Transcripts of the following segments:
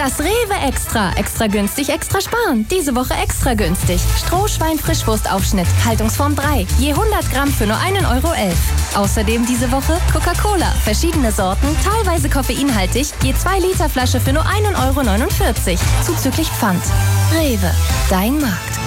Das Rewe Extra. Extra günstig, extra sparen. Diese Woche extra günstig. Strohschwein-Frischwurstaufschnitt, Haltungsform 3. Je 100 Gramm für nur 1,11 Euro. Außerdem diese Woche Coca-Cola. Verschiedene Sorten, teilweise koffeinhaltig. Je 2 Liter Flasche für nur 1,49 Euro. Zuzüglich Pfand. Rewe. Dein Markt.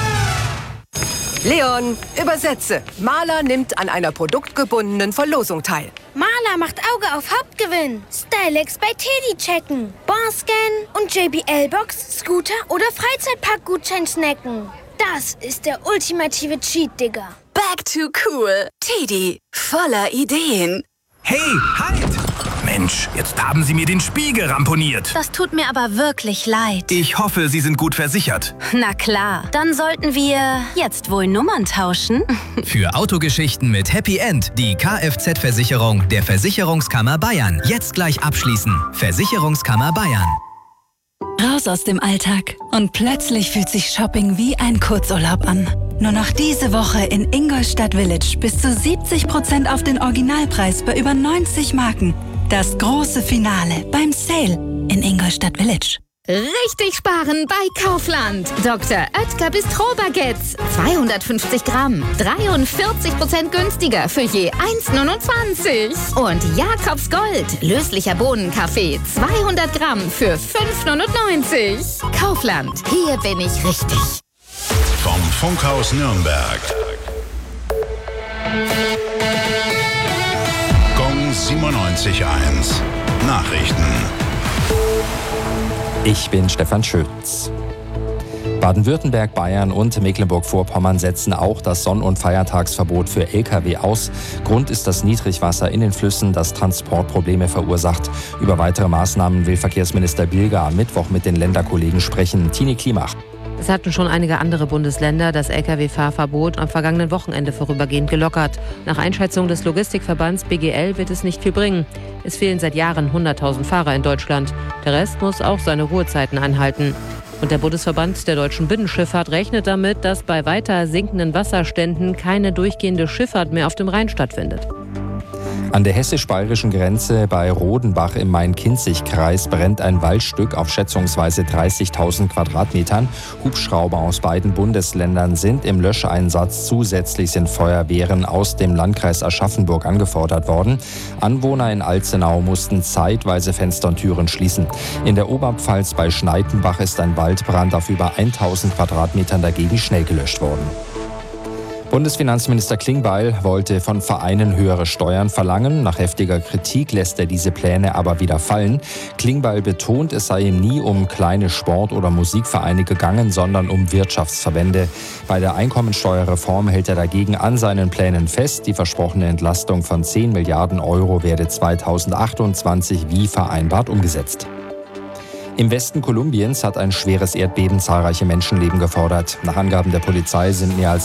Leon, übersetze. Maler nimmt an einer produktgebundenen Verlosung teil. Maler macht Auge auf Hauptgewinn. Stylex bei Teddy checken. Bonscan und JBL-Box, Scooter oder Freizeitpark-Gutschein snacken. Das ist der ultimative Cheat, Digga. Back to cool. Teddy, voller Ideen. Hey, halt! Mensch, jetzt haben Sie mir den Spiegel ramponiert. Das tut mir aber wirklich leid. Ich hoffe, Sie sind gut versichert. Na klar, dann sollten wir jetzt wohl Nummern tauschen. Für Autogeschichten mit Happy End die Kfz-Versicherung der Versicherungskammer Bayern. Jetzt gleich abschließen. Versicherungskammer Bayern. Raus aus dem Alltag und plötzlich fühlt sich Shopping wie ein Kurzurlaub an. Nur noch diese Woche in Ingolstadt Village bis zu 70% auf den Originalpreis bei über 90 Marken. Das große Finale beim Sale in Ingolstadt Village. Richtig sparen bei Kaufland. Dr. Oetker Bistro-Baguettes. 250 Gramm. 43% günstiger für je 1,29. Und Jakobs Gold. Löslicher Bohnenkaffee. 200 Gramm für 5,99. Kaufland. Hier bin ich richtig. Vom Funkhaus Nürnberg. Gong 97.1. Nachrichten. Ich bin Stefan Schütz. Baden-Württemberg, Bayern und Mecklenburg-Vorpommern setzen auch das Sonn- und Feiertagsverbot für Lkw aus. Grund ist das Niedrigwasser in den Flüssen, das Transportprobleme verursacht. Über weitere Maßnahmen will Verkehrsminister Bilger am Mittwoch mit den Länderkollegen sprechen. Tini Klimach. Es hatten schon einige andere Bundesländer das Lkw-Fahrverbot am vergangenen Wochenende vorübergehend gelockert. Nach Einschätzung des Logistikverbands BGL wird es nicht viel bringen. Es fehlen seit Jahren 100.000 Fahrer in Deutschland. Der Rest muss auch seine Ruhezeiten einhalten. Und der Bundesverband der deutschen Binnenschifffahrt rechnet damit, dass bei weiter sinkenden Wasserständen keine durchgehende Schifffahrt mehr auf dem Rhein stattfindet. An der hessisch-bayerischen Grenze bei Rodenbach im Main-Kinzig-Kreis brennt ein Waldstück auf schätzungsweise 30.000 Quadratmetern. Hubschrauber aus beiden Bundesländern sind im Löscheinsatz. Zusätzlich sind Feuerwehren aus dem Landkreis Aschaffenburg angefordert worden. Anwohner in Alzenau mussten zeitweise Fenster und Türen schließen. In der Oberpfalz bei Schneidenbach ist ein Waldbrand auf über 1.000 Quadratmetern dagegen schnell gelöscht worden. Bundesfinanzminister Klingbeil wollte von Vereinen höhere Steuern verlangen. Nach heftiger Kritik lässt er diese Pläne aber wieder fallen. Klingbeil betont, es sei ihm nie um kleine Sport- oder Musikvereine gegangen, sondern um Wirtschaftsverbände. Bei der Einkommensteuerreform hält er dagegen an seinen Plänen fest. Die versprochene Entlastung von 10 Milliarden Euro werde 2028 wie vereinbart umgesetzt. Im Westen Kolumbiens hat ein schweres Erdbeben zahlreiche Menschenleben gefordert. Nach Angaben der Polizei sind mehr als